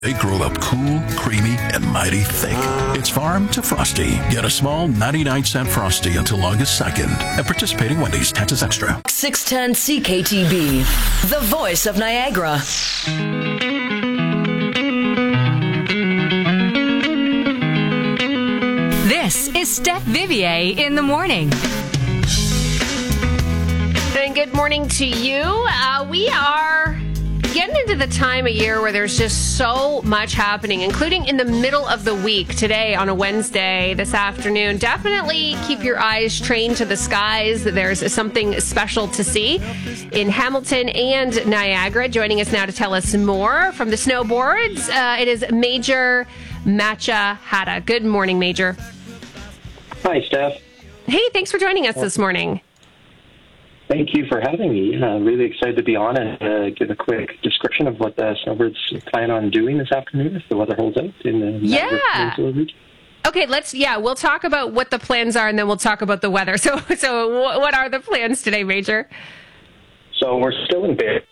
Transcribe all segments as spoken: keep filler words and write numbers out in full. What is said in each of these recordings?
They grow up cool, creamy, and mighty thick. It's farm to frosty. Get a small ninety-nine cent Frosty until August second at participating Wendy's. Taxes extra. six ten C K T B, the voice of Niagara. This is Steph Vivier in the morning. And good morning to you. Uh, we are getting into the time of year where there's just so much happening, including in the middle of the week today on a Wednesday, this afternoon. Definitely keep your eyes trained to the skies. There's something special to see in Hamilton and Niagara. Joining us now to tell us more from the snowboards, uh, it is Major Matcha Hatta. Good morning, Major. Hi, Steph. Hey, thanks for joining us this morning. Thank you for having me. Uh, really excited to be on and uh, give a quick description of what the snowbirds plan on doing this afternoon if the weather holds out in the yeah. Peninsula region. Okay, let's, yeah, we'll talk about what the plans are and then we'll talk about the weather. So, so what are the plans today, Major? So we're still in Barrie,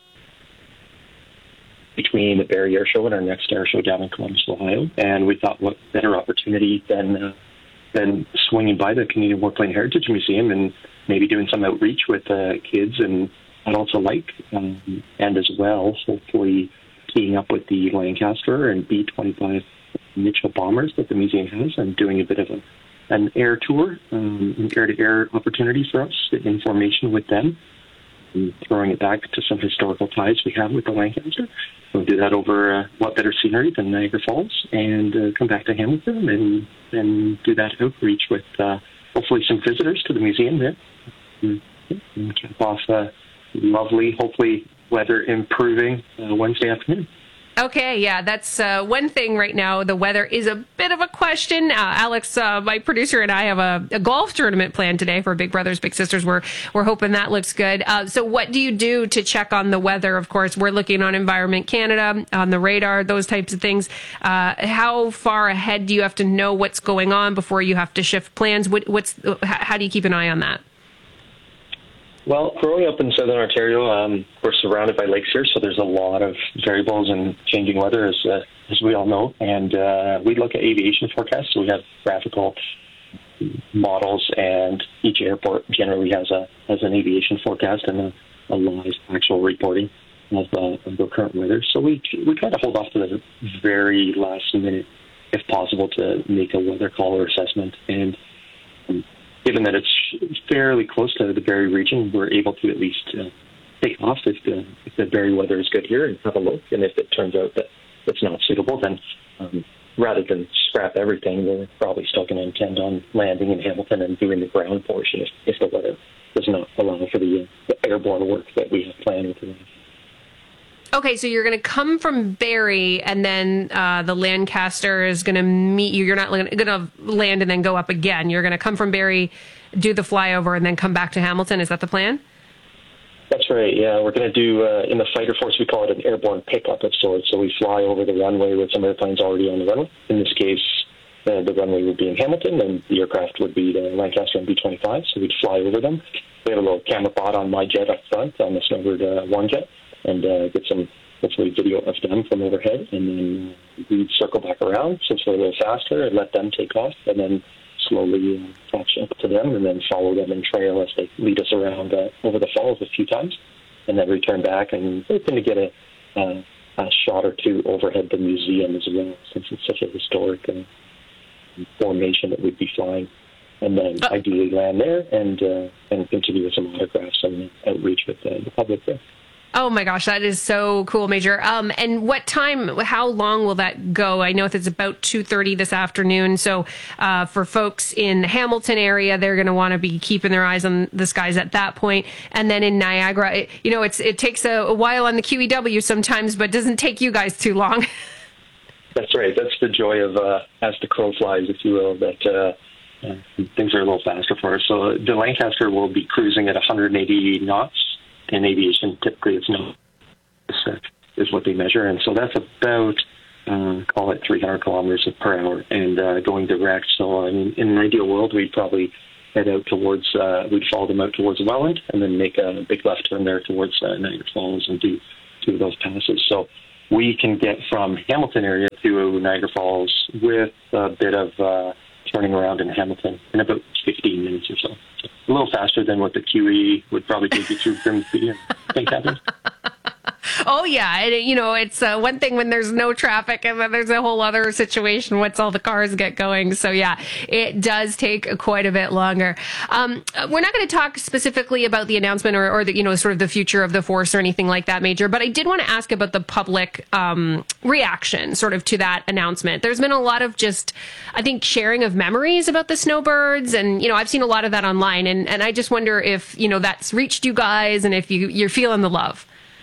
between the Barrie Air Show and our next air show down in Columbus, Ohio. And we thought what better opportunity than, uh, than swinging by the Canadian Warplane Heritage Museum and maybe doing some outreach with uh, kids and adults alike, um, and as well, hopefully teeing up with the Lancaster and B twenty-five Mitchell bombers that the museum has and doing a bit of a, an air tour, um, an air-to-air opportunity for us, information with them, and throwing it back to some historical ties we have with the Lancaster. We'll do that over uh, what better scenery than Niagara Falls, and uh, come back to Hamilton and, and do that outreach with uh, hopefully some visitors to the museum there. And cap off a lovely, hopefully weather improving uh, Wednesday afternoon. Okay, yeah, that's uh, one thing right now. The weather is a bit of a question. Uh, Alex, uh, my producer, and I have a, a golf tournament planned today for Big Brothers Big Sisters. We're we're hoping that looks good. Uh, so, what do you do to check on the weather? Of course, we're looking on Environment Canada, on the radar, those types of things. Uh, how far ahead do you have to know what's going on before you have to shift plans? What, what's how do you keep an eye on that? Well, growing up in Southern Ontario, um, we're surrounded by lakes here, so there's a lot of variables in changing weather, as uh, as we all know. And uh, we look at aviation forecasts, so we have graphical models, and each airport generally has a has an aviation forecast and a, a live actual reporting of, uh, of the current weather. So we we try to hold off to the very last minute, if possible, to make a weather call or assessment. And um, given that it's fairly close to the Barrie region, we're able to at least uh, take off if the, if the Barrie weather is good here and have a look. And if it turns out that it's not suitable, then um, rather than scrap everything, we're probably still going to intend on landing in Hamilton and doing the ground portion if, if the weather does not allow for the, uh, the airborne work that we have planned with the Okay, so you're going to come from Barrie, and then uh, the Lancaster is going to meet you. You're not going to land and then go up again. You're going to come from Barrie, do the flyover, and then come back to Hamilton. Is that the plan? That's right, yeah. We're going to do, uh, in the fighter force, we call it an airborne pickup of sorts. So we fly over the runway with some airplanes already on the runway. In this case, uh, the runway would be in Hamilton, and the aircraft would be the Lancaster and B twenty-five, so we'd fly over them. We have a little camera pod on my jet up front, on the Snowbird uh, one jet, and uh, get some, hopefully, video of them from overhead, and then uh, we'd circle back around since we're a little faster and let them take off, and then slowly uh, catch up to them and then follow them in trail as they lead us around uh, over the falls a few times, and then return back and hoping to get a, uh, a shot or two overhead the museum as well, since it's such a historic uh, formation that we'd be flying. And then uh, ideally land there and uh, and continue with some autographs and outreach with uh, the public there. Oh my gosh, that is so cool, Major. Um, and what time, how long will that go? I know it's about two thirty this afternoon. So uh, for folks in the Hamilton area, they're going to want to be keeping their eyes on the skies at that point. And then in Niagara, it, you know, it's it takes a, a while on the Q E W sometimes, but doesn't take you guys too long. That's right. That's the joy of uh, as the crow flies, if you will, that uh, uh, things are a little faster for us. So the Lancaster will be cruising at one hundred eighty knots. In aviation, typically it's no is what they measure, and so that's about uh, call it three hundred kilometers per hour, and uh, going direct. So I mean, in an ideal world, we'd probably head out towards uh, we'd follow them out towards Welland, and then make a big left turn there towards uh, Niagara Falls and do two of those passes. So we can get from Hamilton area to Niagara Falls with a bit of uh, turning around in Hamilton in about fifteen minutes or so. so. A little faster than what the Q E would probably take you through Grimsby and Saint Catharines. Oh, yeah. It, you know, it's uh, one thing when there's no traffic, and then there's a whole other situation once all the cars get going. So, yeah, it does take quite a bit longer. Um, we're not going to talk specifically about the announcement or, or the, you know, sort of the future of the force or anything like that, Major. But I did want to ask about the public um, reaction sort of to that announcement. There's been a lot of just, I think, sharing of memories about the snowbirds. And, you know, I've seen a lot of that online. And, and I just wonder if, you know, that's reached you guys and if you, you're feeling the love.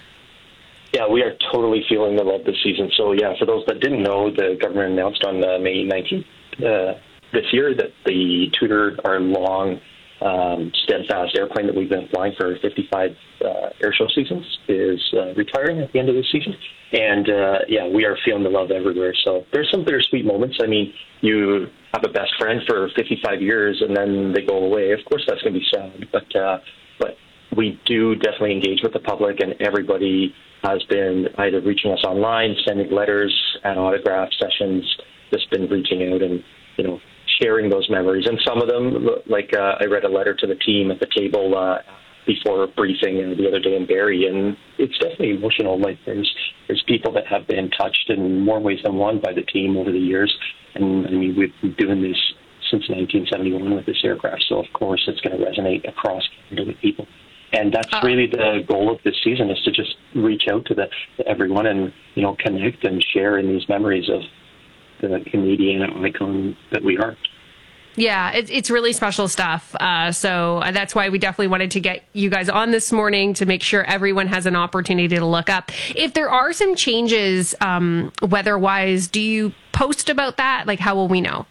Yeah, we are totally feeling the love this season. So, yeah, for those that didn't know, the government announced on uh, May nineteenth uh, this year that the Tudor, our long, um, steadfast airplane that we've been flying for fifty-five uh, air show seasons is uh, retiring at the end of this season. And, uh, yeah, we are feeling the love everywhere. So there's some bittersweet moments. I mean, you have a best friend for fifty-five years and then they go away. Of course, that's going to be sad. But, uh, but we do definitely engage with the public, and everybody has been either reaching us online, sending letters and autograph sessions, just been reaching out and, you know, sharing those memories. And some of them, like uh, I read a letter to the team at the table uh, before a briefing uh, the other day in Barrie, and it's definitely emotional. Like there's there's people that have been touched in more ways than one by the team over the years. And I mean, we've been doing this since nineteen seventy-one with this aircraft, so of course it's going to resonate across Canada with people. And that's really the goal of this season, is to just reach out to, the, to everyone and, you know, connect and share in these memories of the Canadian icon that we are. Yeah, it's it's really special stuff. Uh, so that's why we definitely wanted to get you guys on this morning to make sure everyone has an opportunity to look up. If there are some changes um, weather-wise, do you post about that? Like, how will we know?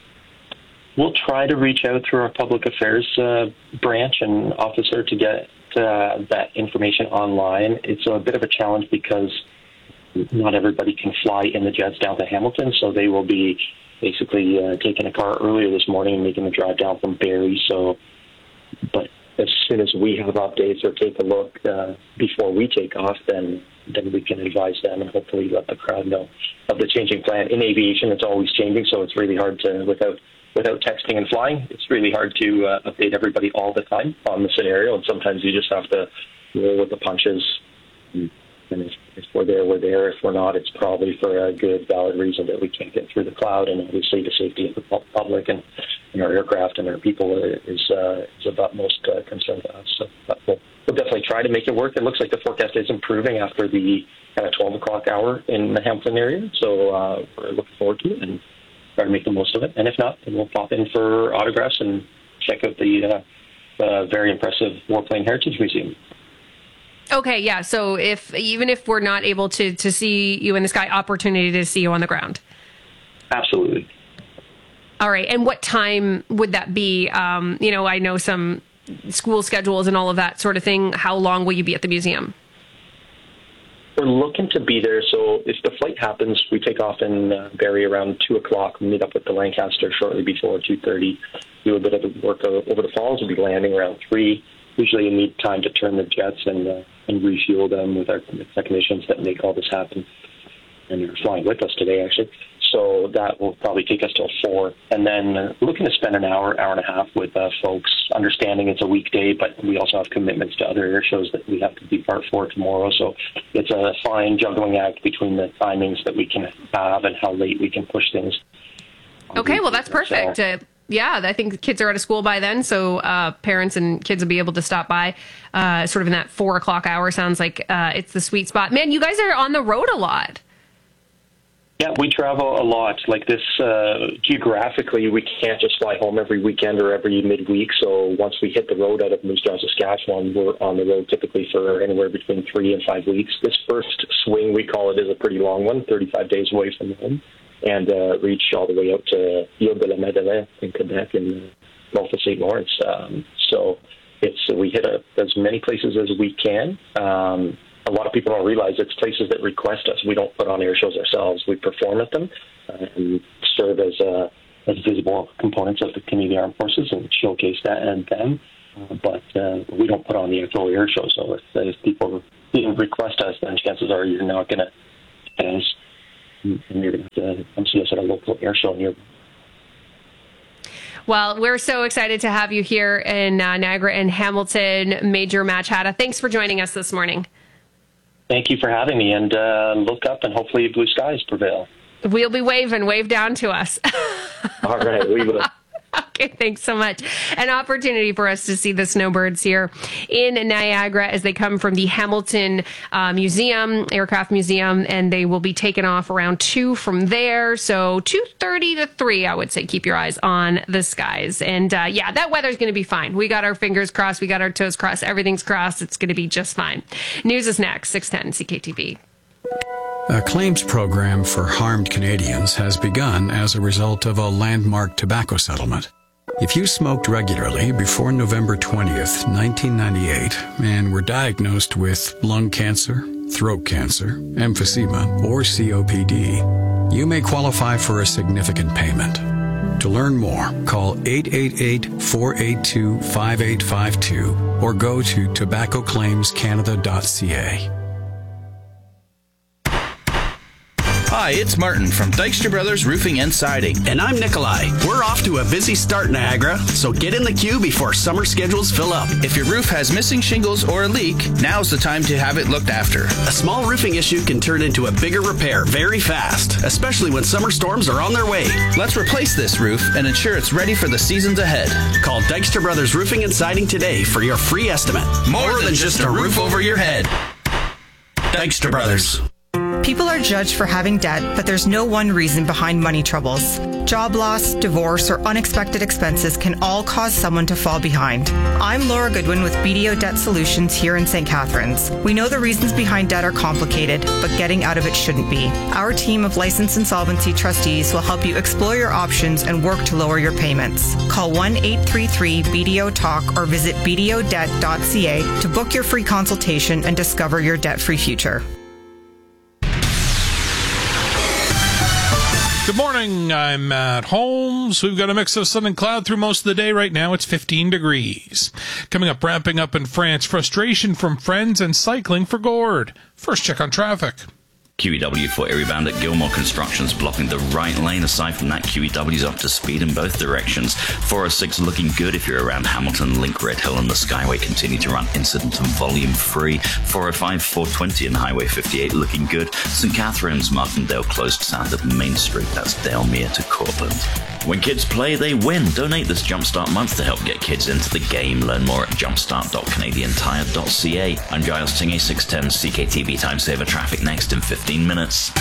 We'll try to reach out through our public affairs uh, branch and officer to get uh, that information online. It's a bit of a challenge because not everybody can fly in the jets down to Hamilton, so they will be basically uh, taking a car earlier this morning and making the drive down from Barrie. So, but as soon as we have updates or take a look uh, before we take off, then then we can advise them and hopefully let the crowd know of the changing plan. In aviation, it's always changing, so it's really hard to, without without texting and flying, it's really hard to uh, update everybody all the time on the scenario, and sometimes you just have to roll with the punches. And if, if we're there, we're there. If we're not, it's probably for a good, valid reason that we can't get through the cloud, and obviously the safety of the public and, and our aircraft and our people is uh, is of utmost uh, concern to us. So but we'll, we'll definitely try to make it work. It looks like the forecast is improving after the kind of twelve o'clock hour in the Hamilton area, so uh, we're looking forward to it and try to make the most of it. And if not, then we'll pop in for autographs and check out the uh, uh, very impressive Warplane Heritage Museum. Okay, yeah. So if even if we're not able to to see you in the sky, opportunity to see you on the ground. Absolutely. All right. And what time would that be? Um, you know, I know some school schedules and all of that sort of thing. How long will you be at the museum? We're looking to be there, so if the flight happens, we take off in uh, Barrie around two o'clock, meet up with the Lancaster shortly before two thirty, do a bit of the work over the falls. We'll be landing around three. Usually you need time to turn the jets and uh, and refuel them with our technicians that make all this happen. And they're flying with us today, actually. So that will probably take us till four. And then uh, looking to spend an hour, hour and a half with uh, folks, understanding it's a weekday, but we also have commitments to other air shows that we have to be part for tomorrow. So it's a fine juggling act between the timings that we can have and how late we can push things. Okay, well, that's perfect. So, uh, yeah, I think the kids are out of school by then, so uh, parents and kids will be able to stop by uh, sort of in that four o'clock hour. Sounds like uh, it's the sweet spot. Man, you guys are on the road a lot. Yeah, we travel a lot. Like this, uh, geographically, we can't just fly home every weekend or every midweek. So once we hit the road out of Moose Jaw, Saskatchewan, we're on the road typically for anywhere between three and five weeks. This first swing, we call it, is a pretty long one, thirty-five days away from home, and uh, reach all the way out to Ile de la Madeleine in Quebec and the Gulf of Saint Lawrence. Um, so it's we hit a, as many places as we can. Um, A lot of people don't realize it's places that request us. We don't put on air shows ourselves. We perform at them uh, and serve as uh, as visible components of the Canadian Armed Forces and showcase that and them. Uh, but uh, we don't put on the actual air show. So if, if people even request us, then chances are you're not going to has. And you're going to have to come see us at a local air show near. Well, we're so excited to have you here in uh, Niagara and Hamilton, Major Match Hatta. Thanks for joining us this morning. Thank you for having me, and uh, look up and hopefully blue skies prevail. We'll be waving. Wave down to us. All right, we will. Okay, thanks so much. An opportunity for us to see the snowbirds here in Niagara as they come from the Hamilton uh, Museum, Aircraft Museum, and they will be taken off around two from there. So two thirty to three, I would say, keep your eyes on the skies. And uh, yeah, that weather's going to be fine. We got our fingers crossed. We got our toes crossed. Everything's crossed. It's going to be just fine. News is next, six ten C K T V. A claims program for harmed Canadians has begun as a result of a landmark tobacco settlement. If you smoked regularly before November twentieth, nineteen ninety-eight, and were diagnosed with lung cancer, throat cancer, emphysema, or C O P D, you may qualify for a significant payment. To learn more, call eight eight eight, four eight two, five eight five two or go to tobacco claims canada dot c a. Hi, it's Martin from Dykstra Brothers Roofing and Siding. And I'm Nikolai. We're off to a busy start, Niagara, so get in the queue before summer schedules fill up. If your roof has missing shingles or a leak, now's the time to have it looked after. A small roofing issue can turn into a bigger repair very fast, especially when summer storms are on their way. Let's replace this roof and ensure it's ready for the seasons ahead. Call Dykstra Brothers Roofing and Siding today for your free estimate. More, More than, than just a roof over your head. Dykstra Brothers. People are judged for having debt, but there's no one reason behind money troubles. Job loss, divorce, or unexpected expenses can all cause someone to fall behind. I'm Laura Goodwin with B D O Debt Solutions here in Saint Catharines. We know the reasons behind debt are complicated, but getting out of it shouldn't be. Our team of licensed insolvency trustees will help you explore your options and work to lower your payments. Call one eight three three B D O talk or visit b d o debt dot c a to book your free consultation and discover your debt-free future. Good morning, I'm Matt Holmes. We've got a mix of sun and cloud through most of the day. Right now it's fifteen degrees. Coming up, ramping up in France, frustration from friends and cycling for Gord. First check on traffic. Q E W for Irrebound at Gilmore Construction's blocking the right lane. Aside from that, Q E W's up to speed in both directions. four oh six looking good if you're around Hamilton, Link, Red Hill and the Skyway continue to run incident and volume free. four oh five, four twenty and Highway fifty-eight looking good. Saint Catharines, Martindale closed south of Main Street. That's Dalmere to Cortland. When kids play, they win. Donate this Jumpstart month to help get kids into the game. Learn more at jumpstart dot canadian tire dot c a. I'm Giles Tingy, six ten C K T V Time Saver traffic next in fifteen minutes.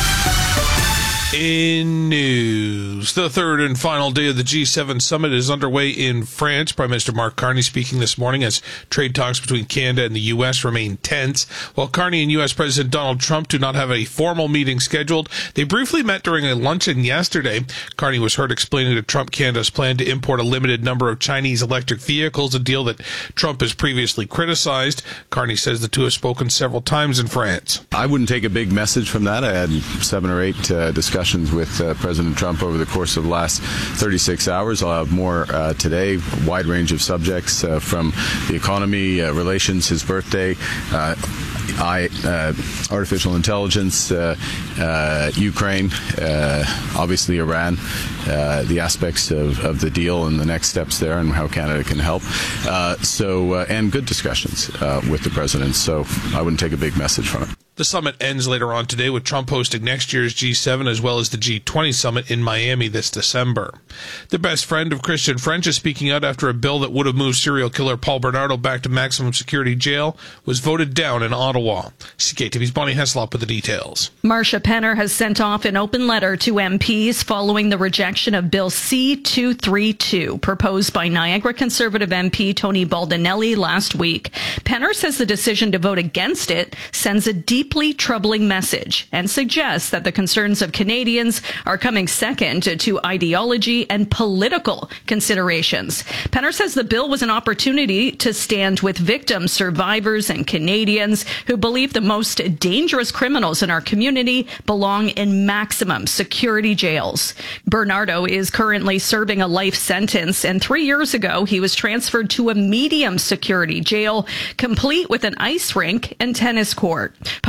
In news, the third and final day of the G seven summit is underway in France. Prime Minister Mark Carney speaking this morning as trade talks between Canada and the U S remain tense. While Carney and U S President Donald Trump do not have a formal meeting scheduled, they briefly met during a luncheon yesterday. Carney was heard explaining to Trump Canada's plan to import a limited number of Chinese electric vehicles, a deal that Trump has previously criticized. Carney says the two have spoken several times in France. I wouldn't take a big message from that. I had seven or eight uh, discussions with uh, President Trump over the course of the last thirty-six hours. I'll have more uh, today, a wide range of subjects uh, from the economy, uh, relations, his birthday, uh, I, uh, artificial intelligence, uh, uh, Ukraine, uh, obviously Iran, uh, the aspects of, of the deal and the next steps there and how Canada can help. Uh, so, uh, and good discussions uh, with the President. So I wouldn't take a big message from it. The summit ends later on today with Trump hosting next year's G seven as well as the G twenty summit in Miami this December. The best friend of Christian French is speaking out after a bill that would have moved serial killer Paul Bernardo back to maximum security jail was voted down in Ottawa. C K T V's Bonnie Heslop with the details. Marsha Penner has sent off an open letter to M Ps following the rejection of Bill C two thirty-two, proposed by Niagara Conservative M P Tony Baldinelli last week. Penner says the decision to vote against it sends a deep deeply troubling message and suggests that the concerns of Canadians are coming second to ideology and political considerations. Penner says the bill was an opportunity to stand with victims, survivors, and Canadians who believe the most dangerous criminals in our community belong in maximum security jails. Bernardo is currently serving a life sentence, and three years ago he was transferred to a medium security jail, complete with an ice rink and tennis court. Public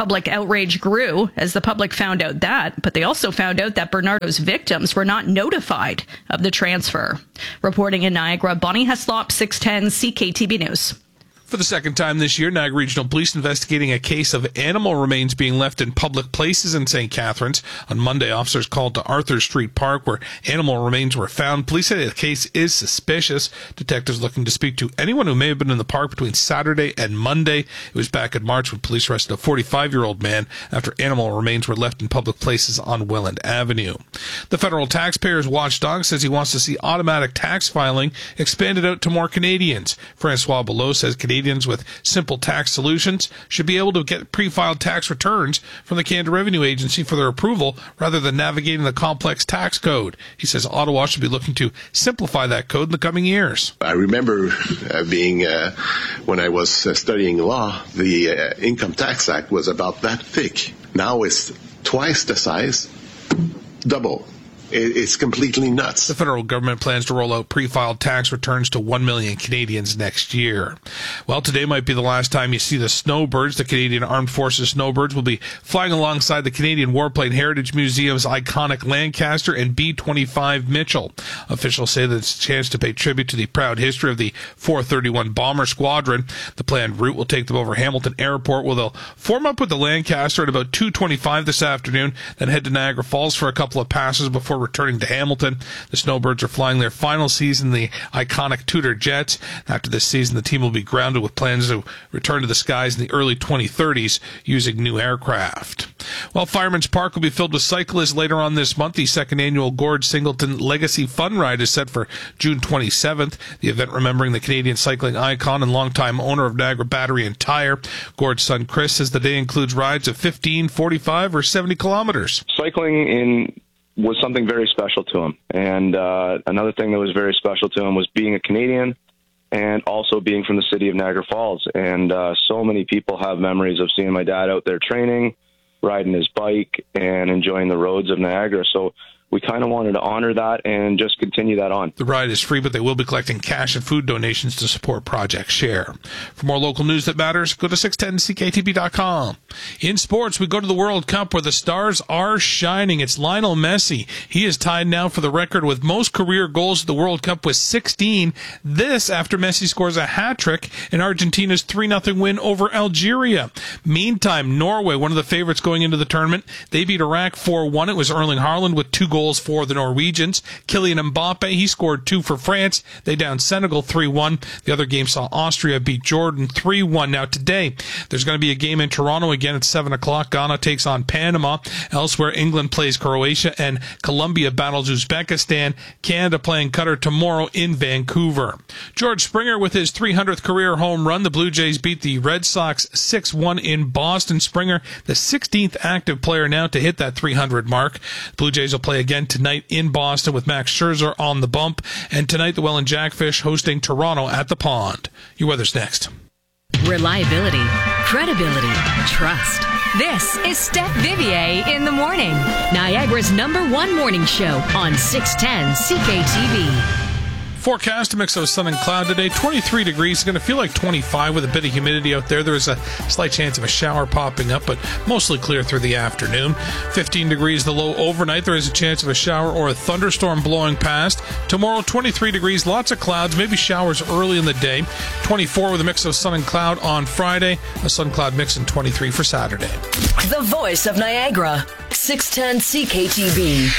public outrage grew as the public found out that, but they also found out that Bernardo's victims were not notified of the transfer. Reporting in Niagara, Bonnie Heslop, six ten C K T B News. For the second time this year, Niagara Regional Police investigating a case of animal remains being left in public places in Saint Catharines. On Monday, officers called to Arthur Street Park where animal remains were found. Police say the case is suspicious. Detectives looking to speak to anyone who may have been in the park between Saturday and Monday. It was back in March when police arrested a forty-five-year-old man after animal remains were left in public places on Welland Avenue. The federal taxpayers watchdog says he wants to see automatic tax filing expanded out to more Canadians. Francois Belot says Canadians Canadians with simple tax solutions should be able to get pre-filed tax returns from the Canada Revenue Agency for their approval rather than navigating the complex tax code. He says Ottawa should be looking to simplify that code in the coming years. I remember uh, being, uh, when I was uh, studying law, the uh, Income Tax Act was about that thick. Now it's twice the size, double. It's completely nuts. The federal government plans to roll out pre-filed tax returns to one million Canadians next year. Well, today might be the last time you see the snowbirds. The Canadian Armed Forces snowbirds will be flying alongside the Canadian Warplane Heritage Museum's iconic Lancaster and B twenty-five Mitchell. Officials say that it's a chance to pay tribute to the proud history of the four thirty-one Bomber Squadron. The planned route will take them over Hamilton Airport, where they'll form up with the Lancaster at about two twenty-five this afternoon, then head to Niagara Falls for a couple of passes before returning to Hamilton. The Snowbirds are flying their final season, the iconic Tudor jets. After this season, the team will be grounded with plans to return to the skies in the early twenty thirties using new aircraft. Well, Fireman's Park will be filled with cyclists later on this month. The second annual Gord Singleton Legacy Fun Ride is set for June twenty-seventh. The event remembering the Canadian cycling icon and longtime owner of Niagara Battery and Tire. Gord's son Chris says the day includes rides of fifteen, forty-five, or seventy kilometers. Cycling in was something very special to him. And uh, another thing that was very special to him was being a Canadian and also being from the city of Niagara Falls. And uh, so many people have memories of seeing my dad out there training, riding his bike, and enjoying the roads of Niagara. So we kind of wanted to honor that and just continue that on. The ride is free, but they will be collecting cash and food donations to support Project Share. For more local news that matters, go to six ten C K T B dot com. In sports, we go to the World Cup where the stars are shining. It's Lionel Messi. He is tied now for the record with most career goals at the World Cup with sixteen. This after Messi scores a hat-trick in Argentina's three nothing win over Algeria. Meantime, Norway, one of the favorites going into the tournament, they beat Iraq four one. It was Erling Haaland with two goals for the Norwegians. Kylian Mbappe, he scored two for France. They downed Senegal three one. The other game saw Austria beat Jordan three one. Now today, there's going to be a game in Toronto again at seven o'clock. Ghana takes on Panama. Elsewhere, England plays Croatia and Colombia battles Uzbekistan. Canada playing Qatar tomorrow in Vancouver. George Springer with his three hundredth career home run. The Blue Jays beat the Red Sox six one in Boston. Springer, the sixteenth active player now to hit that three hundred mark. Blue Jays will play again tonight in Boston with Max Scherzer on the bump. And tonight, the Welland Jackfish hosting Toronto at the Pond. Your weather's next. Reliability, credibility, trust. This is Steph Vivier in the morning. Niagara's number one morning show on six ten C K T V. Forecast, a mix of sun and cloud today. twenty-three degrees. It's going to feel like twenty-five with a bit of humidity out there. There is a slight chance of a shower popping up, but mostly clear through the afternoon. fifteen degrees the low overnight. There is a chance of a shower or a thunderstorm blowing past. Tomorrow, twenty-three degrees, lots of clouds, maybe showers early in the day. twenty-four with a mix of sun and cloud on Friday. A sun cloud mix in twenty-three for Saturday. The voice of Niagara, six ten C K T B.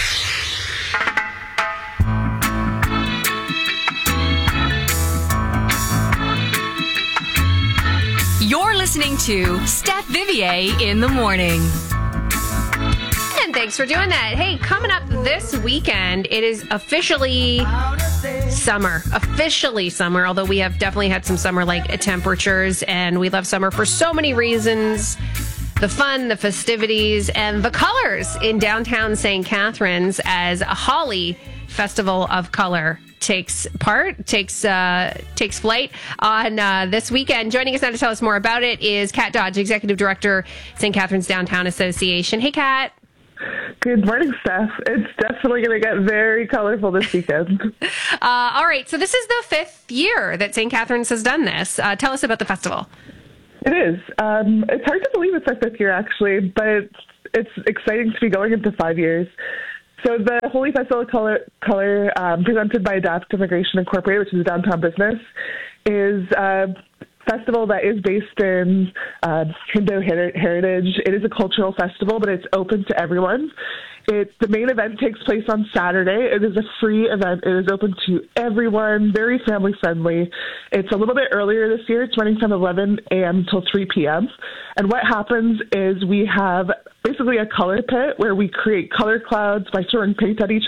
You're listening to Steph Vivier in the morning. And thanks for doing that. Hey, coming up this weekend, it is officially summer. Officially summer, although we have definitely had some summer-like temperatures, and we love summer for so many reasons. The fun, the festivities, and the colors in downtown Saint Catharines as a Holly Festival of Color takes part, takes uh, takes flight on uh, this weekend. Joining us now to tell us more about it is Kat Dodge, Executive Director, Saint Catharines Downtown Association. Hey, Kat. Good morning, Steph. It's definitely going to get very colorful this weekend. uh, all right, so this is the fifth year that Saint Catharines has done this. Uh, tell us about the festival. It is. Um, it's hard to believe it's our fifth year, actually, but it's exciting to be going into five years. So the Holy Festival of Color, Color um, presented by Adapt Immigration Incorporated, which is a downtown business, is a festival that is based in uh, Hindu her- heritage. It is a cultural festival, but it's open to everyone. It, the main event takes place on Saturday. It is a free event. It is open to everyone, very family friendly. It's a little bit earlier this year. It's running from eleven a.m. till three p.m. And what happens is we have basically a color pit where we create color clouds by throwing paint at each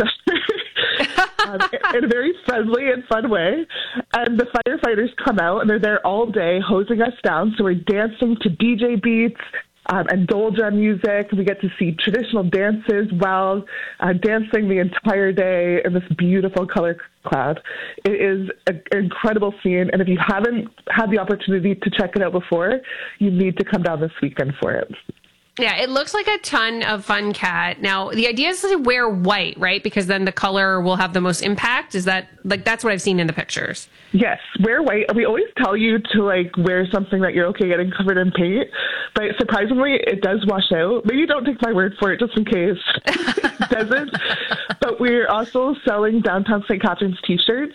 other um, in a very friendly and fun way. And the firefighters come out and they're there all day hosing us down. So we're dancing to D J beats. Um, and Doja music. We get to see traditional dances while uh, dancing the entire day in this beautiful color cloud. It is a, an incredible scene, and if you haven't had the opportunity to check it out before, you need to come down this weekend for it. Yeah, it looks like a ton of fun, Kat. Now, the idea is to wear white, right? Because then the color will have the most impact. Is that, like, that's what I've seen in the pictures. Yes, wear white. We always tell you to, like, wear something that you're okay getting covered in paint. But surprisingly, it does wash out. Maybe don't take my word for it, just in case it doesn't. But we're also selling downtown Saint Catharines T-shirts.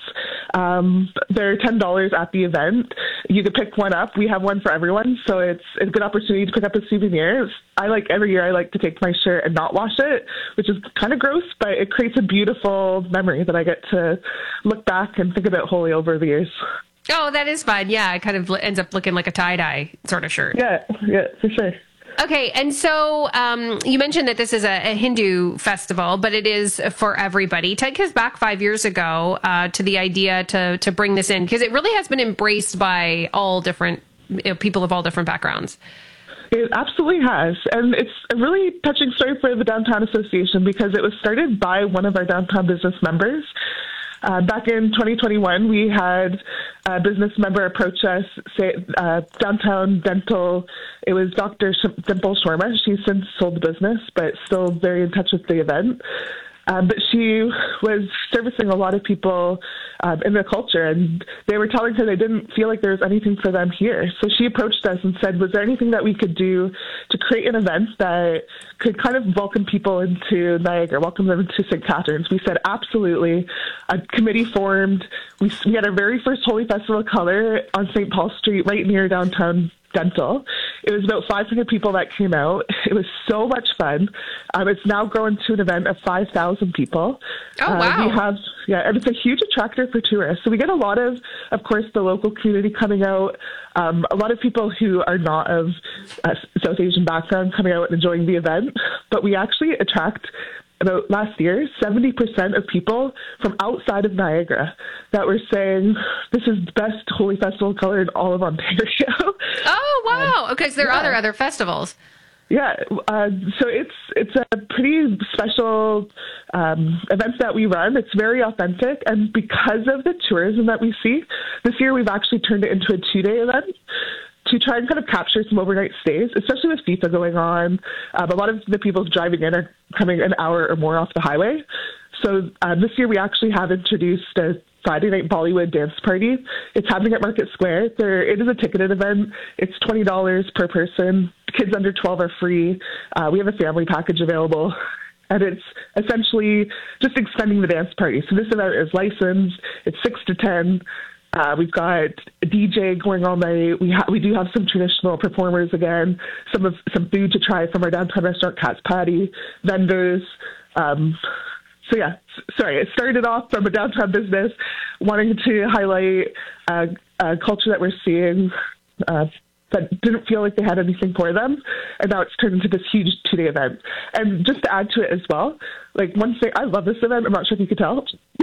Um, they're ten dollars at the event. You can pick one up. We have one for everyone. So it's a good opportunity to pick up a souvenir. I like every year I like to take my shirt and not wash it, which is kind of gross, but it creates a beautiful memory that I get to look back and think about Holy over the years. Oh, that is fun. Yeah, it kind of ends up looking like a tie-dye sort of shirt. Yeah, yeah, for sure. Okay, and so um, you mentioned that this is a, a Hindu festival, but it is for everybody. Take us back five years ago uh, to the idea to to bring this in, because it really has been embraced by all different you know, people of all different backgrounds. It absolutely has. And it's a really touching story for the Downtown Association because it was started by one of our downtown business members. Uh, back in twenty twenty-one, we had a business member approach us, say, uh, Downtown Dental. It was Doctor Sh- Dimple Sharma. She's since sold the business, but still very in touch with the event. Um, but she was servicing a lot of people um, in the culture, and they were telling her they didn't feel like there was anything for them here. So she approached us and said, was there anything that we could do to create an event that could kind of welcome people into Niagara, welcome them to Saint Catharines? We said, absolutely. A committee formed. We, we had our very first Holy Festival of Color on Saint Paul Street, right near downtown Dental. It was about five hundred people that came out. It was so much fun. Um, it's now grown to an event of five thousand people. Oh, wow. Uh, we have, yeah, and it's a huge attractor for tourists. So we get a lot of, of course, the local community coming out, um, a lot of people who are not of uh, South Asian background coming out and enjoying the event. But we actually attract, about last year, seventy percent of people from outside of Niagara that were saying this is the best Holy Festival of Color in all of Ontario. Oh, wow. Um, okay, so there yeah. are other other festivals. Yeah, uh, so it's it's a pretty special um, event that we run. It's very authentic, and because of the tourism that we see, this year we've actually turned it into a two-day event to try and kind of capture some overnight stays, especially with FIFA going on. Um, a lot of the people driving in are coming an hour or more off the highway. So um, this year we actually have introduced a Friday night Bollywood dance party. It's happening at Market Square. There, it is a ticketed event. It's twenty dollars per person. Kids under twelve are free. Uh, we have a family package available. And it's essentially just extending the dance party. So this event is licensed. It's six to ten. Uh, we've got a D J going all night. We ha- we do have some traditional performers again, some of some food to try from our downtown restaurant, Cat's Patty, vendors. Um, so yeah, s- sorry, it started off from a downtown business wanting to highlight uh, a culture that we're seeing uh, that didn't feel like they had anything for them, and now it's turned into this huge two-day event. And just to add to it as well, like one thing, I love this event. I'm not sure if you could tell.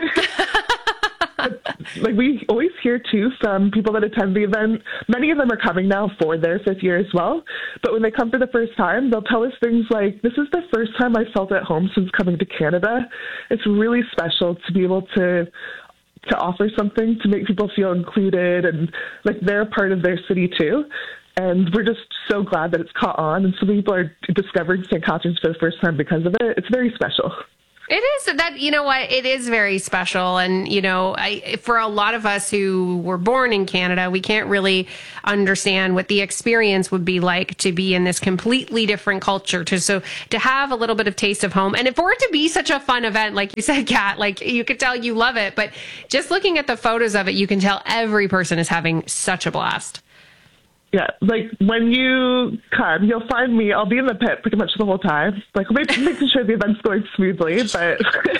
Like we always hear too from people that attend the event, many of them are coming now for their fifth year as well. But when they come for the first time, they'll tell us things like, this is the first time I felt at home since coming to Canada. It's really special to be able to to offer something to make people feel included and like they're a part of their city too. And we're just so glad that it's caught on and so many people are discovering Saint Catharines for the first time because of it. It's very special. It is that, you know what, it is very special. And, you know, I, for a lot of us who were born in Canada, we can't really understand what the experience would be like to be in this completely different culture. To, so to have a little bit of taste of home, and for it to be such a fun event, like you said, Kat, like you could tell you love it, but just looking at the photos of it, you can tell every person is having such a blast. Yeah, like when you come, you'll find me. I'll be in the pit pretty much the whole time, like making sure the event's going smoothly. But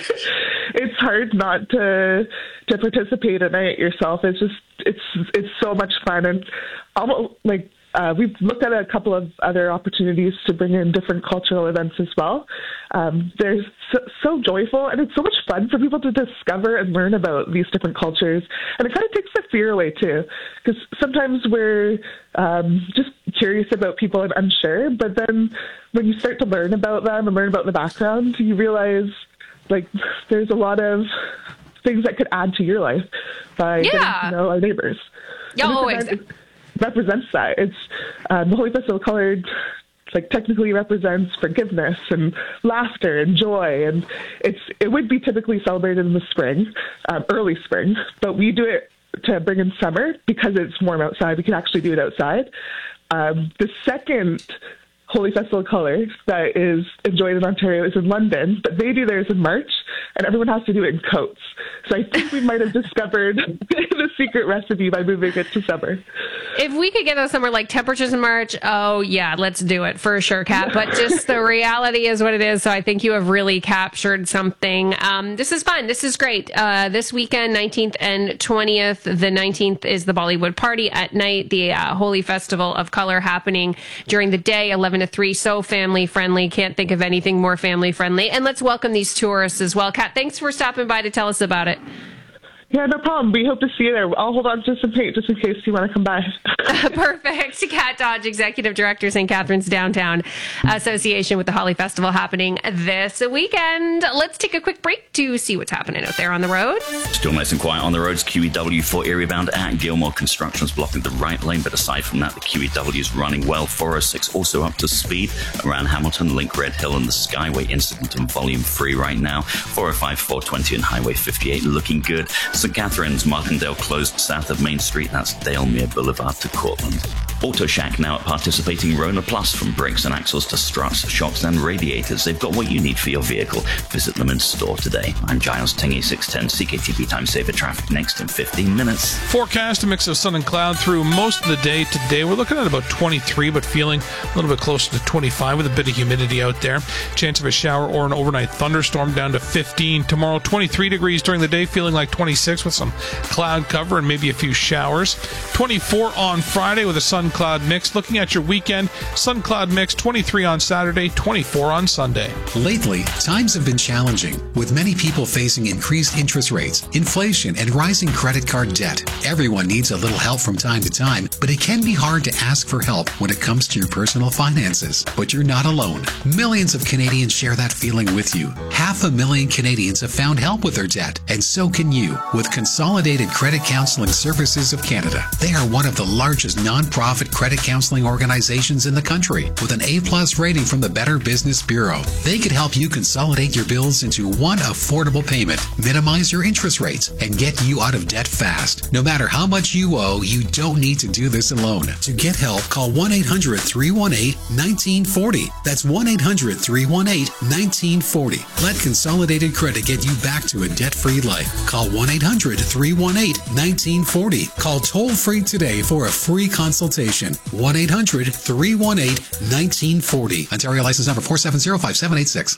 it's hard not to to participate in it yourself. It's just it's it's so much fun, and almost like uh, we've looked at a couple of other opportunities to bring in different cultural events as well. Um, they're so, so joyful, and it's so much fun for people to discover and learn about these different cultures. And it kind of takes the fear away too, because sometimes we're um, just curious about people and unsure. But then when you start to learn about them and learn about the background, you realize like there's a lot of things that could add to your life by yeah. getting to know our neighbors. Oh, and this exactly. represents that. It's um, the Holy Festival of Color. Like technically represents forgiveness and laughter and joy, and it's it would be typically celebrated in the spring, um, early spring, but we do it to bring in summer because it's warm outside. We can actually do it outside. Um, the second Holy Festival of Color that is enjoyed in Ontario is in London, but they do theirs in March, and everyone has to do it in coats. So I think we might have discovered the secret recipe by moving it to summer. If we could get us somewhere like temperatures in March, oh yeah, let's do it for sure, Kat. But just the reality is what it is. So I think you have really captured something. Um, this is fun. This is great. Uh, this weekend, nineteenth and twentieth. The nineteenth is the Bollywood Party at night. The uh, Holy Festival of Color happening during the day, eleven to three. So family friendly. Can't think of anything more family friendly. And let's welcome these tourists as well. Kat, thanks for stopping by to tell us about it. Yeah, no problem. We hope to see you there. I'll hold on to some paint just in case you want to come by. Perfect. Kat Dodge, Executive Director, Saint Catharines Downtown Association, with the Holly Festival happening this weekend. Let's take a quick break to see what's happening out there on the road. Still nice and quiet on the roads. Q E W for area bound at Gilmore. Construction's blocking the right lane, but aside from that, the Q E W is running well. four oh six also up to speed around Hamilton, Link, Red Hill, and the Skyway incident on volume three right now. four oh five, four twenty, and Highway fifty-eight looking good. Saint Catharines, Martindale closed south of Main Street. That's Dalemere Boulevard to Cortland. Auto Shack now at participating Rona Plus. From brakes and axles to struts, shocks and radiators, they've got what you need for your vehicle. Visit them in store today. I'm Giles Tingy, six ten C K T B Time Saver Traffic next in fifteen minutes. Forecast, a mix of sun and cloud through most of the day today. We're looking at about twenty-three, but feeling a little bit closer to twenty-five with a bit of humidity out there. Chance of a shower or an overnight thunderstorm down to fifteen. Tomorrow, twenty-three degrees during the day, feeling like twenty-six with some cloud cover and maybe a few showers. twenty-four on Friday with a sun cloud mix. Looking at your weekend, sun cloud mix, twenty-three on Saturday, twenty-four on Sunday. Lately, times have been challenging, with many people facing increased interest rates, inflation, and rising credit card debt. Everyone needs a little help from time to time, but it can be hard to ask for help when it comes to your personal finances. But you're not alone. Millions of Canadians share that feeling with you. Half a million Canadians have found help with their debt, and so can you with Consolidated Credit Counseling Services of Canada. They are one of the largest non-profit credit counseling organizations in the country, with an A-plus rating from the Better Business Bureau. They could help you consolidate your bills into one affordable payment, minimize your interest rates, and get you out of debt fast. No matter how much you owe, you don't need to do this alone. To get help, call one eight hundred, three one eight, one nine four zero. That's one eight hundred, three one eight, one nine four zero. Let Consolidated Credit get you back to a debt-free life. Call one eight hundred, three one eight, one nine four zero. Call toll-free today for a free consultation. one eight hundred, three one eight, one nine four zero. Ontario license number four seven zero, five seven eight six.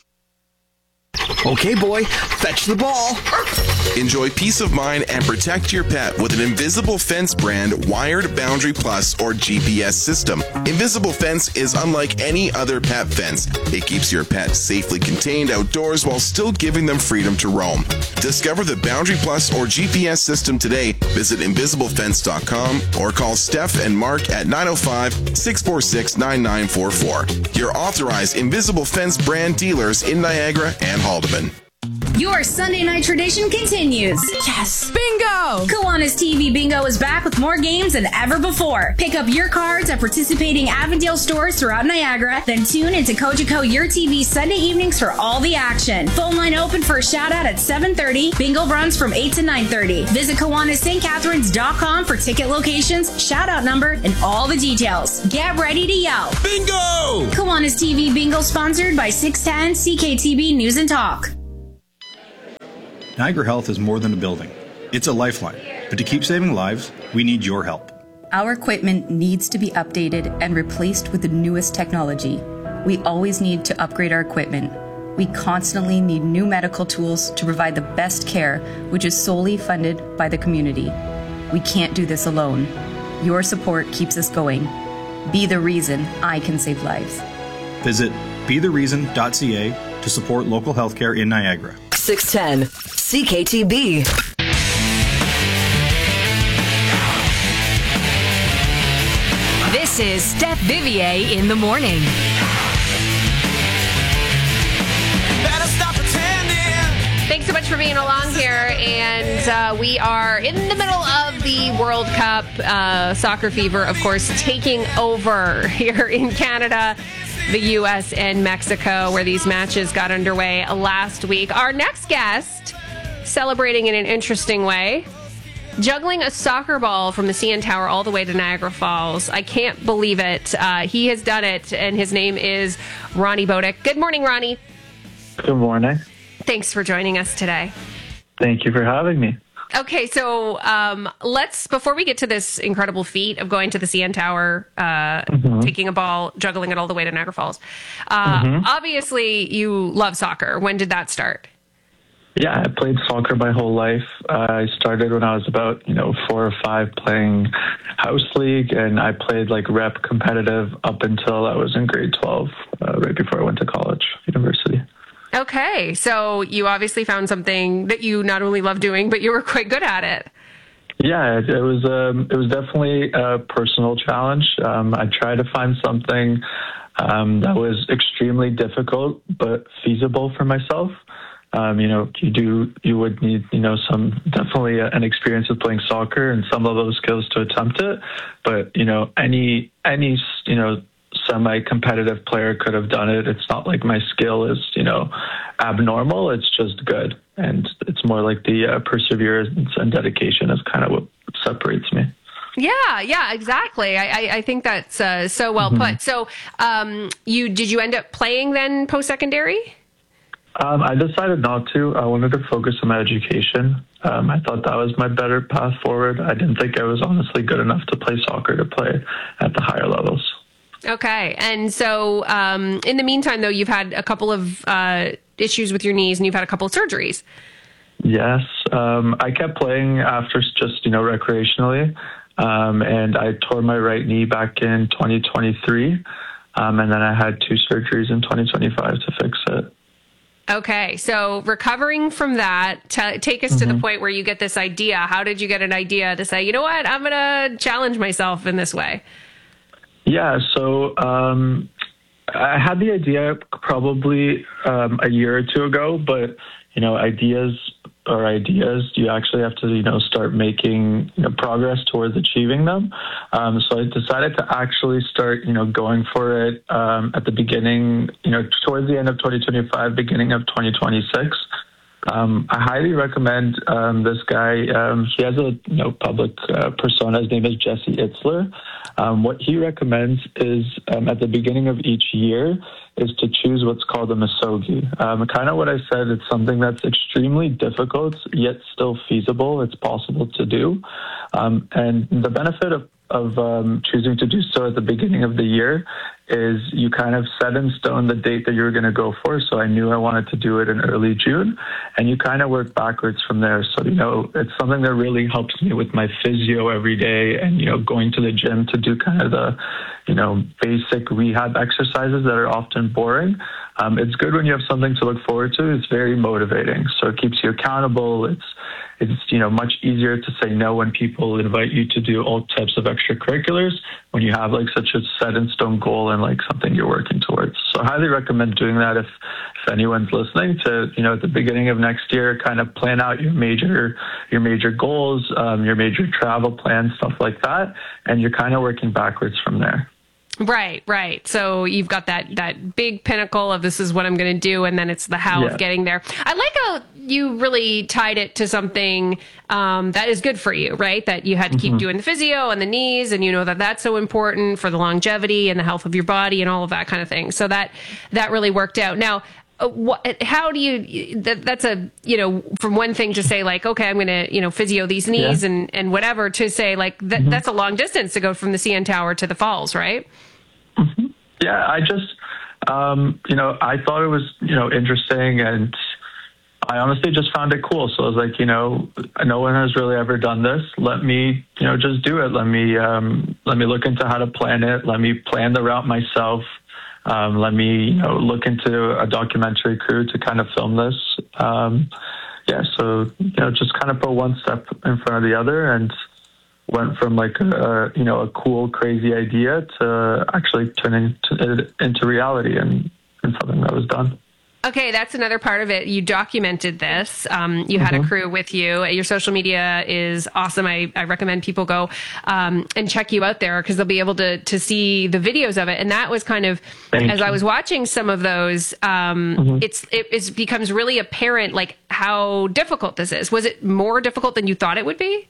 Okay, boy, fetch the ball. Enjoy peace of mind and protect your pet with an Invisible Fence brand wired Boundary Plus or G P S system. Invisible Fence is unlike any other pet fence. It keeps your pet safely contained outdoors while still giving them freedom to roam. Discover the Boundary Plus or G P S system today. Visit invisible fence dot com or call Steph and Mark at nine oh five, six four six, nine nine four four. Your authorized Invisible Fence brand dealers in Niagara and Haldeman. Your Sunday night tradition continues. Yes! Bingo! Kiwanis T V Bingo is back with more games than ever before. Pick up your cards at participating Avondale stores throughout Niagara, then tune into Cogeco Your T V Sunday evenings for all the action. Phone line open for a shout out at seven thirty. Bingo runs from eight to nine thirty. Visit Kiwanis St Catharines dot com for ticket locations, shout out number, and all the details. Get ready to yell. Bingo! Kiwanis T V Bingo sponsored by six ten C K T B News and Talk. Niagara Health is more than a building. It's a lifeline. But to keep saving lives, we need your help. Our equipment needs to be updated and replaced with the newest technology. We always need to upgrade our equipment. We constantly need new medical tools to provide the best care, which is solely funded by the community. We can't do this alone. Your support keeps us going. Be the reason I can save lives. Visit be the reason dot c a to support local healthcare in Niagara. six ten C K T B. This is Steph Vivier in the morning. Thanks so much for being along here. And uh, we are in the middle of the World Cup. Uh, soccer fever, of course, taking over here in Canada, the U S, and Mexico, where these matches got underway last week. Our next guest, celebrating in an interesting way, juggling a soccer ball from the C N Tower all the way to Niagara Falls. I can't believe it. Uh, he has done it, and his name is Ronnie Bodick. Good morning, Ronnie. Good morning. Thanks for joining us today. Thank you for having me. Okay, so um, let's, before we get to this incredible feat of going to the C N Tower, uh, mm-hmm. taking a ball, juggling it all the way to Niagara Falls, uh, mm-hmm. obviously you love soccer. When did that start? Yeah, I played soccer my whole life. Uh, I started when I was about, you know, four or five playing house league, and I played like rep competitive up until I was in grade twelve, uh, right before I went to college, university. Okay, so you obviously found something that you not only love doing, but you were quite good at it. Yeah, it, it was um, it was definitely a personal challenge. Um, I tried to find something um, that was extremely difficult but feasible for myself. Um, you know, you do you would need you know some definitely an experience with playing soccer and some of those skills to attempt it. But you know, any any you know. semi-competitive player could have done it. It's not like my skill is, you know, abnormal. It's just good. And it's more like the uh, perseverance and dedication is kind of what separates me. Yeah, yeah, exactly. I, I, I think that's uh, so well mm-hmm. put. So um, you did you end up playing then post-secondary? Um, I decided not to. I wanted to focus on my education. Um, I thought that was my better path forward. I didn't think I was honestly good enough to play soccer to play at the higher levels. Okay. And so um, in the meantime, though, you've had a couple of uh, issues with your knees and you've had a couple of surgeries. Yes. Um, I kept playing after just, you know, recreationally. Um, and I tore my right knee back in twenty twenty-three. Um, and then I had two surgeries in twenty twenty-five to fix it. Okay. So recovering from that, t- take us mm-hmm. to the point where you get this idea. How did you get an idea to say, you know what, I'm going to challenge myself in this way? Yeah, so um, I had the idea probably um, a year or two ago, but, you know, ideas are ideas. You actually have to, you know, start making, you know, progress towards achieving them. Um, so I decided to actually start, you know, going for it um, at the beginning, you know, towards the end of twenty twenty-five, beginning of twenty twenty-six. Um, I highly recommend um, this guy. Um, he has a you know, public uh, persona. His name is Jesse Itzler. Um, what he recommends is um, at the beginning of each year is to choose what's called a misogi. Um, kind of what I said, it's something that's extremely difficult, yet still feasible. It's possible to do. Um, and the benefit of of um, choosing to do so at the beginning of the year is you kind of set in stone the date that you were going to go for. So I knew I wanted to do it in early June, and you kind of work backwards from there. So, you know, it's something that really helps me with my physio every day and, you know, going to the gym to do kind of the, you know, basic rehab exercises that are often boring. Um, it's good when you have something to look forward to. It's very motivating. So it keeps you accountable. It's, it's, you know, much easier to say no when people invite you to do all types of extracurriculars when you have like such a set in stone goal and like something you're working towards. So I highly recommend doing that if, if anyone's listening to, you know, at the beginning of next year, kind of plan out your major, your major goals, um, your major travel plans, stuff like that. And you're kind of working backwards from there. Right, right. So you've got that that big pinnacle of this is what I'm going to do, and then it's the how Yeah. of getting there. I like how you really tied it to something um, that is good for you, right? That you had to keep Mhm. doing the physio and the knees, and you know that that's so important for the longevity and the health of your body and all of that kind of thing. So that that really worked out. Now, uh, what, how do you? That, that's a you know from one thing to say like, okay, I'm going to you know physio these knees Yeah. and and whatever, to say like that Mhm. that's a long distance to go from the C N Tower to the falls, right? Yeah, I just, um, you know, I thought it was, you know, interesting, and I honestly just found it cool. So I was like, you know, no one has really ever done this. Let me, you know, just do it. Let me, um, let me look into how to plan it. Let me plan the route myself. Um, let me, you know, look into a documentary crew to kind of film this. Um, yeah, so, you know, just kind of put one step in front of the other, and went from like a, you know, a cool, crazy idea to actually turning it into reality and, and something that was done. Okay, that's another part of it. You documented this. Um, you had Mhm. a crew with you. Your social media is awesome. I, I recommend people go um, and check you out there because they'll be able to to see the videos of it. And that was kind of, Thank as you. I was watching some of those, um, Mhm. it's it, it becomes really apparent like how difficult this is. Was it more difficult than you thought it would be?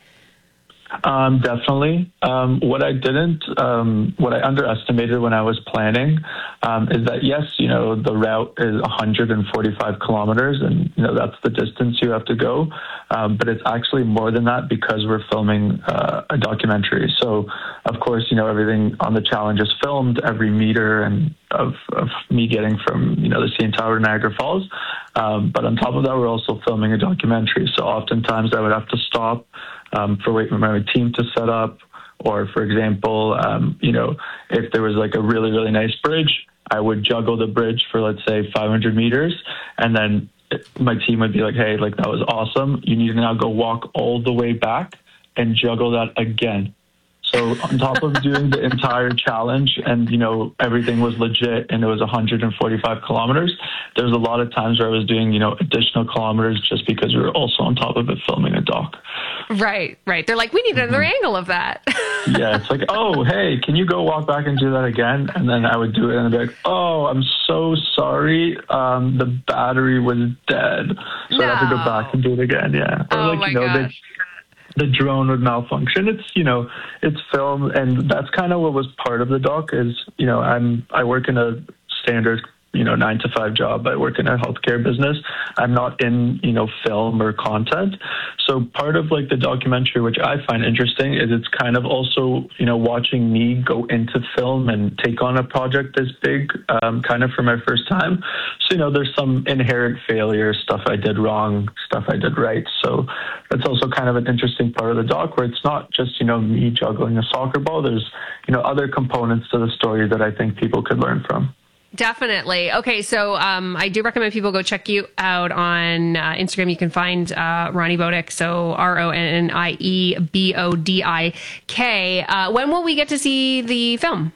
Um, definitely. Um, what I didn't, um, what I underestimated when I was planning, um, is that yes, you know, the route is one hundred forty-five kilometers, and you know that's the distance you have to go. Um, but it's actually more than that because we're filming uh, a documentary. So, of course, you know everything on the challenge is filmed, every meter and of, of me getting from you know the C N Tower to Niagara Falls. Um, but on top of that, we're also filming a documentary. So oftentimes I would have to stop. Um, for wait for my team to set up, or for example, um, you know, if there was like a really, really nice bridge, I would juggle the bridge for, let's say, five hundred meters. And then my team would be like, hey, like that was awesome. You need to now go walk all the way back and juggle that again. So on top of doing the entire challenge and, you know, everything was legit and it was one hundred forty-five kilometers, there was a lot of times where I was doing, you know, additional kilometers just because we were also on top of it filming a doc. Right, right. They're like, we need another angle of that. Yeah, it's like, oh, hey, can you go walk back and do that again? And then I would do it and I'd be like, oh, I'm so sorry. Um, the battery was dead. So I have to go back and do it again. Yeah. Or Oh like, my you know, they, gosh. the drone would malfunction. It's, you know, it's film. And that's kind of what was part of the doc is, you know, I'm, I work in a standard, you know, nine to five job. I work in a healthcare business. I'm not in, you know, film or content. So part of like the documentary, which I find interesting, is it's kind of also, you know, watching me go into film and take on a project this big, um, kind of for my first time. So, you know, there's some inherent failure, stuff I did wrong, stuff I did right. So that's also kind of an interesting part of the doc where it's not just, you know, me juggling a soccer ball. There's, you know, other components to the story that I think people could learn from. Definitely. Okay, so um, I do recommend people go check you out on uh, Instagram. You can find uh, Ronnie Bodick, so R O N N I E B O D I K. Uh, when will we get to see the film?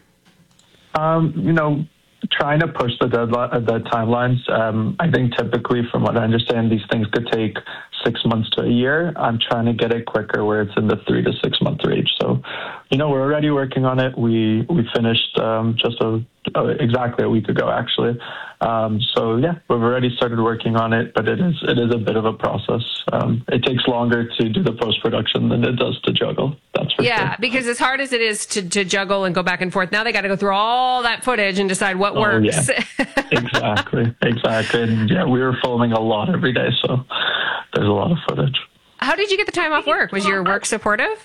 Um, you know, trying to push the deadline, uh, the timelines. Um, I think typically, from what I understand, these things could take six months to a year. I'm trying to get it quicker, where it's in the three to six month range. So, you know, we're already working on it. We we finished um, just a, uh, exactly a week ago, actually. Um, so yeah, we've already started working on it, but it is it is a bit of a process. Um, it takes longer to do the post production than it does to juggle. That's for Yeah, sure. because as hard as it is to, to juggle and go back and forth, now they got to go through all that footage and decide what Oh, works. yeah. exactly, exactly. And yeah, we were filming a lot every day, so there's a lot of footage. How did you get the time off work? Was your work supportive?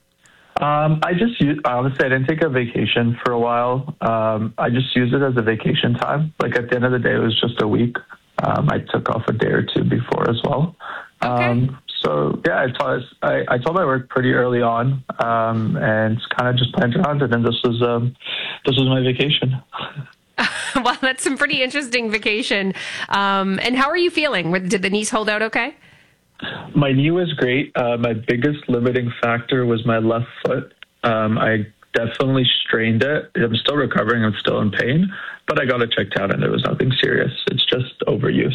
Um, I just use, honestly, I didn't take a vacation for a while. Um, I just used it as a vacation time. Like at the end of the day, it was just a week. Um, I took off a day or two before as well. Um, So yeah, I told I, I told my work pretty early on, um, and kind of just planned around it. And this was um, this was my vacation. Well, that's some pretty interesting vacation. Um, and how are you feeling? Did the knees hold out okay? My knee was great. Uh, my biggest limiting factor was my left foot. Um, I definitely strained it. I'm still recovering. I'm still in pain, but I got it checked out and there was nothing serious. It's just overuse.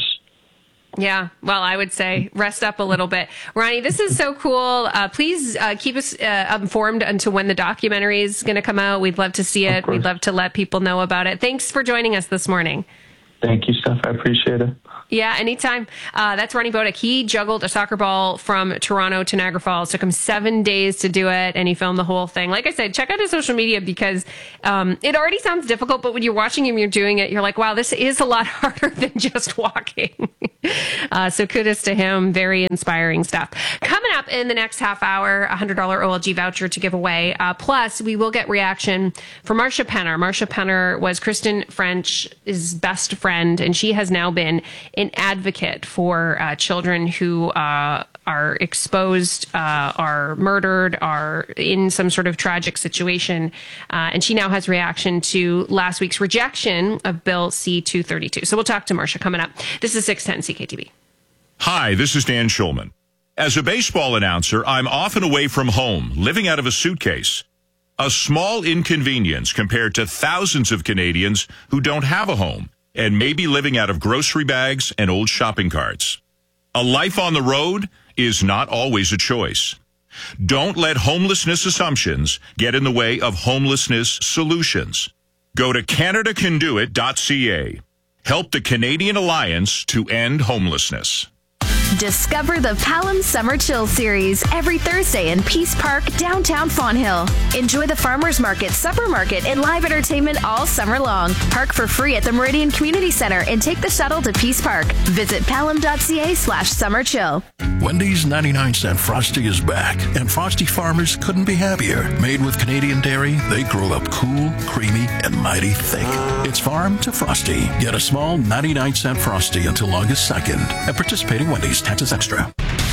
Yeah, well, I would say rest up a little bit. Ronnie, this is so cool. Uh, please uh, keep us uh, informed until when the documentary is going to come out. We'd love to see it. We'd love to let people know about it. Thanks for joining us this morning. Thank you, Steph. I appreciate it. Yeah, anytime. Uh, that's Ronnie Bodak. He juggled a soccer ball from Toronto to Niagara Falls. Took him seven days to do it, and he filmed the whole thing. Like I said, check out his social media because um, it already sounds difficult, but when you're watching him, you're doing it, you're like, wow, this is a lot harder than just walking. uh, so kudos to him. Very inspiring stuff. Coming up in the next half hour, a one hundred dollars O L G voucher to give away. Uh, plus, we will get reaction from Marsha Penner. Marsha Penner was Kristen French's best friend, and she has now been an advocate for uh, children who uh, are exposed, uh, are murdered, are in some sort of tragic situation. Uh, and she now has reaction to last week's rejection of Bill C two thirty-two. So we'll talk to Marsha coming up. This is six ten C K T B. Hi, this is Dan Schulman. As a baseball announcer, I'm often away from home, living out of a suitcase. A small inconvenience compared to thousands of Canadians who don't have a home and may be living out of grocery bags and old shopping carts. A life on the road is not always a choice. Don't let homelessness assumptions get in the way of homelessness solutions. Go to Canada Can Do It dot C A. Help the Canadian Alliance to end homelessness. Discover the Palam Summer Chill Series every Thursday in Peace Park, downtown Fonthill. Enjoy the Farmers Market, Supper Market, and live entertainment all summer long. Park for free at the Meridian Community Center and take the shuttle to Peace Park. Visit palam dot C A slash summer chill. Wendy's ninety-nine cent Frosty is back, and Frosty farmers couldn't be happier. Made with Canadian dairy, they grow up cool, creamy, and mighty thick. It's farm to Frosty. Get a small ninety-nine cent Frosty until August second at participating Wendy's. Taxes extra.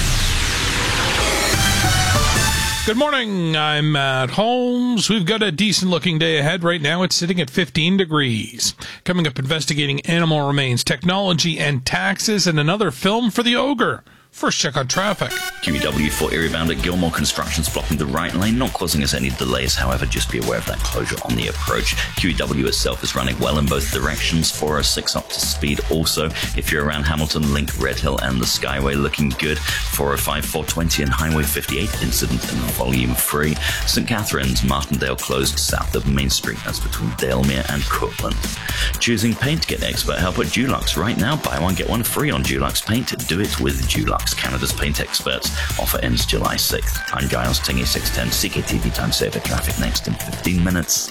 Good morning. I'm Matt Holmes. We've got a decent looking day ahead. Right now it's sitting at fifteen degrees. Coming up, investigating animal remains, technology, and taxes, and another film for the ogre. First check on traffic. Q E W for area bound at Gilmore Construction's blocking the right lane, not causing us any delays. However, just be aware of that closure on the approach. Q E W itself is running well in both directions. four oh six up to speed. Also, if you're around Hamilton, Link, Red Hill, and the Skyway, looking good. four oh five, four twenty, and Highway fifty-eight, incident and volume free. Saint Catharines, Martindale closed south of Main Street. That's between Dalemere and Courtland. Choosing paint, get expert help at Dulux. Right now, buy one, get one free on Dulux paint. Do it with Dulux. Canada's paint experts. Offer ends July sixth. Time Giles, Tingy six ten, C K T V time saver traffic next in fifteen minutes.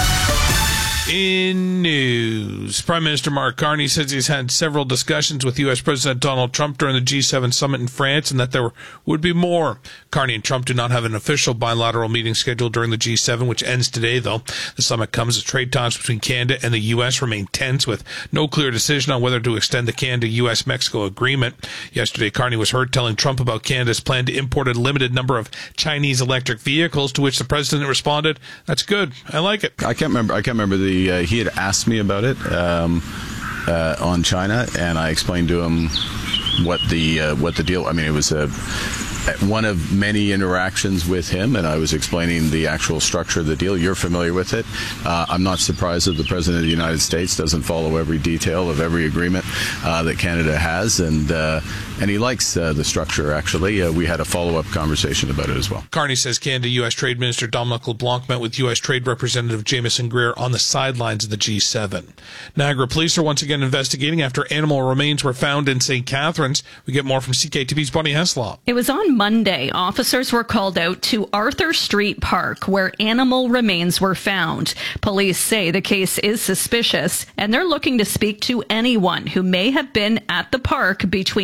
In news, Prime Minister Mark Carney says he's had several discussions with U S President Donald Trump during the G seven summit in France and that there would be more. Carney and Trump do not have an official bilateral meeting scheduled during the G seven, which ends today, though. The summit comes as trade talks between Canada and the U S remain tense, with no clear decision on whether to extend the Canada-U S Mexico agreement. Yesterday, Carney was heard telling Trump about Canada's plan to import a limited number of Chinese electric vehicles, to which the president responded, "That's good. I like it." I can't remember. I can't remember the. Uh, he had asked me about it um, uh, on China, and I explained to him what the uh, what the deal. I mean, it was a. one of many interactions with him, and I was explaining the actual structure of the deal. You're familiar with it. Uh, I'm not surprised that the President of the United States doesn't follow every detail of every agreement uh, that Canada has, and uh, and he likes uh, the structure, actually. Uh, we had a follow-up conversation about it as well. Carney says Canada-U S Trade Minister Dominic LeBlanc met with U S Trade Representative Jameson Greer on the sidelines of the G seven. Niagara police are once again investigating after animal remains were found in Saint Catharines. We get more from C K T V's Bonnie Heslop. It was on Monday, officers were called out to Arthur Street Park, where animal remains were found. Police say the case is suspicious, and they're looking to speak to anyone who may have been at the park between Saturday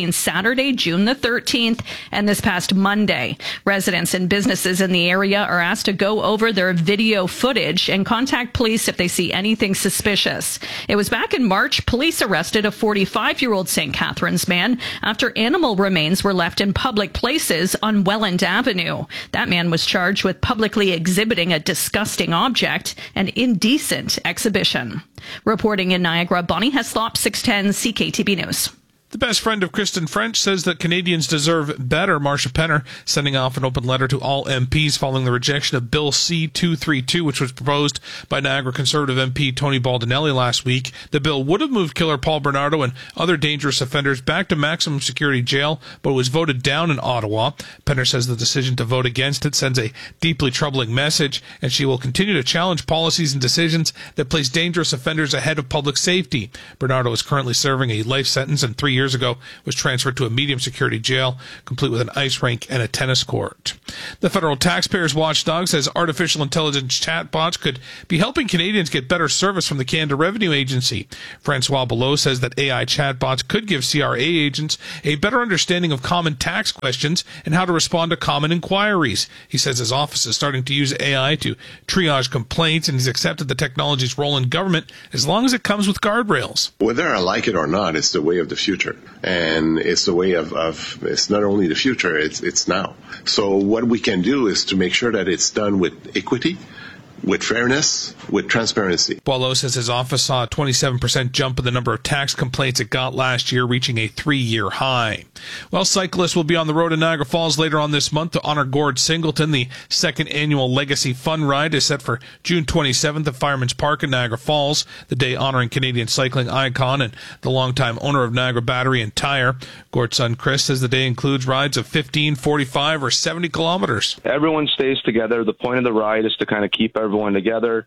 Saturday, June the thirteenth, and this past Monday. Residents and businesses in the area are asked to go over their video footage and contact police if they see anything suspicious. It was back in March, police arrested a forty-five-year-old Saint Catharines man after animal remains were left in public places on Welland Avenue. That man was charged with publicly exhibiting a disgusting object and indecent exhibition. Reporting in Niagara, Bonnie Heslop, six ten C K T B News. The best friend of Kristen French says that Canadians deserve better. Marsha Penner sending off an open letter to all M Ps following the rejection of Bill C two thirty-two, which was proposed by Niagara Conservative M P Tony Baldinelli last week. The bill would have moved killer Paul Bernardo and other dangerous offenders back to maximum security jail, but was voted down in Ottawa. Penner says the decision to vote against it sends a deeply troubling message, and she will continue to challenge policies and decisions that place dangerous offenders ahead of public safety. Bernardo is currently serving a life sentence and three years ago was transferred to a medium security jail, complete with an ice rink and a tennis court. The federal taxpayers watchdog says artificial intelligence chatbots could be helping Canadians get better service from the Canada Revenue Agency. Francois Below says that A I chatbots could give C R A agents a better understanding of common tax questions and how to respond to common inquiries. He says his office is starting to use A I to triage complaints, and he's accepted the technology's role in government as long as it comes with guardrails. Whether I like it or not, it's the way of the future. And it's the way of, of, it's not only the future, it's it's now. So what we can do is to make sure that it's done with equity, with fairness, with transparency. Boileau says his office saw a twenty-seven percent jump in the number of tax complaints it got last year, reaching a three-year high. Well, cyclists will be on the road in Niagara Falls later on this month to honor Gord Singleton. The second annual Legacy Fun Ride is set for June twenty-seventh at Fireman's Park in Niagara Falls, the day honoring Canadian cycling icon and the longtime owner of Niagara Battery and Tire. Gord's son Chris says the day includes rides of fifteen, forty-five, or seventy kilometers. Everyone stays together. The point of the ride is to kind of keep everyone together.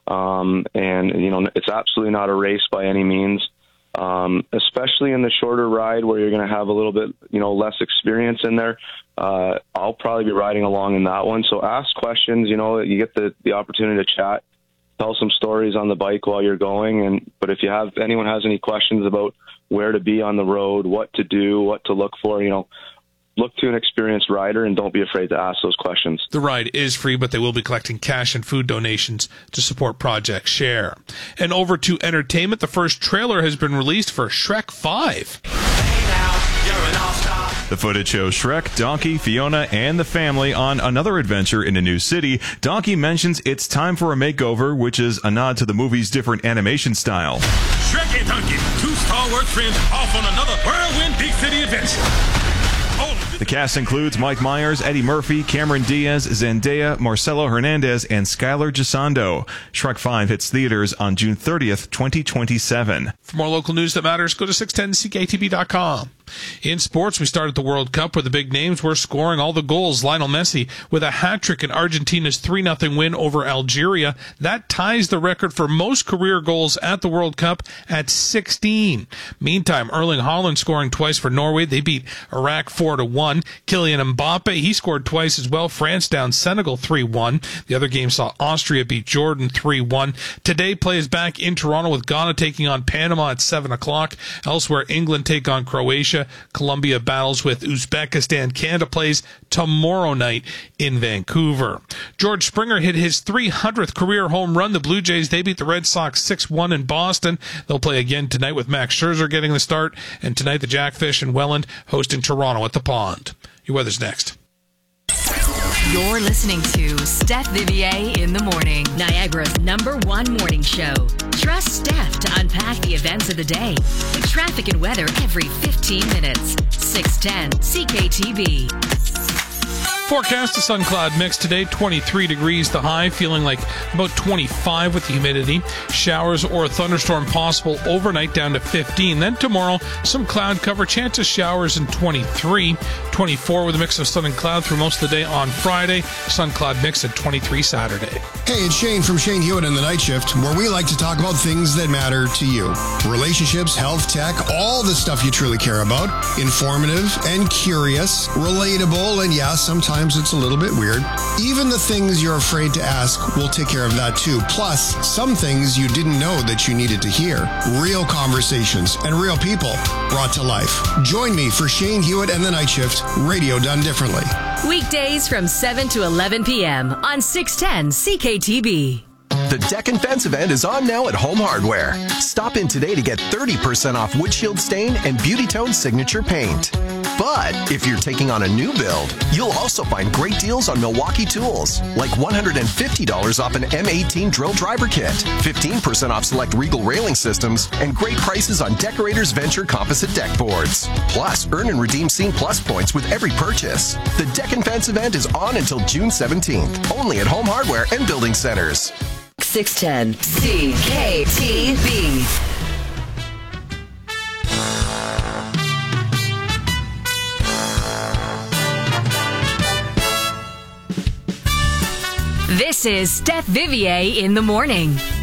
Um, and, you know, it's absolutely not a race by any means, um, especially in the shorter ride where you're going to have a little bit, you know, less experience in there. Uh, I'll probably be riding along in that one. So ask questions, you know, you get the, the opportunity to chat, tell some stories on the bike while you're going. And, but if you have, anyone has any questions about where to be on the road, what to do, what to look for, you know, look to an experienced rider and don't be afraid to ask those questions. The ride is free, but they will be collecting cash and food donations to support Project Share. And over to entertainment, the first trailer has been released for Shrek five. The footage shows Shrek, Donkey, Fiona, and the family on another adventure in a new city. Donkey mentions it's time for a makeover, which is a nod to the movie's different animation style. Shrek and Donkey, two stalwart friends off on another whirlwind big city adventure. The cast includes Mike Myers, Eddie Murphy, Cameron Diaz, Zendaya, Marcelo Hernandez, and Skylar Gisondo. Shrek five hits theaters on June thirtieth, twenty twenty-seven. For more local news that matters, go to six ten C K T B dot com. In sports, we started the World Cup where the big names were scoring all the goals. Lionel Messi with a hat-trick in Argentina's three nothing win over Algeria. That ties the record for most career goals at the World Cup at sixteen. Meantime, Erling Haaland scoring twice for Norway. They beat Iraq four to one. Kylian Mbappe, he scored twice as well. France down Senegal three one. The other game saw Austria beat Jordan three one. Today plays back in Toronto with Ghana taking on Panama at seven o'clock. Elsewhere, England take on Croatia. Colombia battles with Uzbekistan. Canada plays tomorrow night in Vancouver. George Springer hit his three hundredth career home run. The Blue Jays, they beat the Red Sox six one in Boston. They'll play again tonight with Max Scherzer getting the start. And tonight, the Jackfish in Welland hosting Toronto at the Pond. Your weather's next. You're listening to Steph Vivier in the morning, Niagara's number one morning show. Trust Steph to unpack the events of the day. Traffic and weather every fifteen minutes. six ten C K T B. Forecast a sun cloud mix today, twenty-three degrees the high, feeling like about twenty-five with the humidity. Showers or a thunderstorm possible overnight down to fifteen. Then tomorrow, some cloud cover, chance of showers in twenty-three. twenty-four with a mix of sun and cloud through most of the day on Friday. Sun cloud mix at twenty-three Saturday. Hey, it's Shane from Shane Hewitt in the Night Shift, where we like to talk about things that matter to you. Relationships, health, tech, all the stuff you truly care about. Informative and curious, relatable, and yeah, sometimes sometimes it's a little bit weird. Even the things you're afraid to ask, we'll take care of that too. Plus, some things you didn't know that you needed to hear. Real conversations and real people brought to life. Join me for Shane Hewitt and the Night Shift, radio done differently. Weekdays from seven to eleven p.m. on six ten C K T B. The Deck and Fence event is on now at Home Hardware. Stop in today to get thirty percent off windshield stain and Beauty Tone signature paint. But if you're taking on a new build, you'll also find great deals on Milwaukee tools, like one hundred fifty dollars off an M eighteen drill driver kit, fifteen percent off select Regal railing systems, and great prices on Decorators Venture composite deck boards. Plus, earn and redeem Scene Plus points with every purchase. The Deck and Fence event is on until June seventeenth, only at Home Hardware and Building Centers. six ten C K T B. This is Steph Vivier in the morning.